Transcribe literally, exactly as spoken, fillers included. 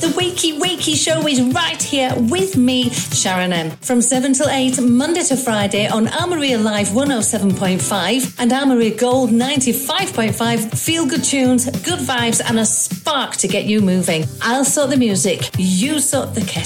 The Wakey Wakey Show is right here with me, Sharon M. From seven till eight, Monday to Friday on Armoria Live one oh seven point five and Armoria Gold ninety-five point five. Feel good tunes, good vibes and a spark to get you moving. I'll sort the music, you sort the kettle.